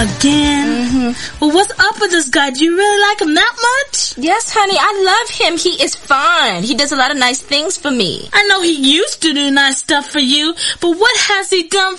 Again? Well, what's up with this guy? Do you really like him that much? Yes, honey, I love him. He is fine. He does a lot of nice things for me. I know he used to do nice stuff for you, but what has he done